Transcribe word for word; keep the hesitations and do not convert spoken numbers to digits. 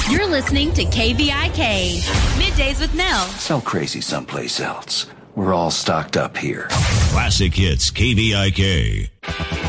You're listening to K V I K, Middays with Mel. Sell crazy someplace else. We're all stocked up here. Classic Hits K V I K.